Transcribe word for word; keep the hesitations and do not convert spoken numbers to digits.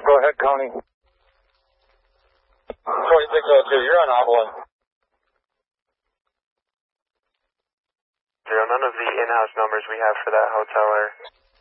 Go ahead, Connie. twenty-six oh two, you're on Hot one. Zero, none of the in-house numbers we have for that hotel are